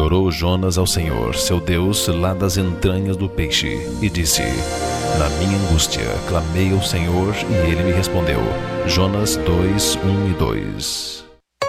orou Jonas ao Senhor, seu Deus, lá das entranhas do peixe, e disse: Na minha angústia clamei ao Senhor, e ele me respondeu. Jonas 2, 1 e 2.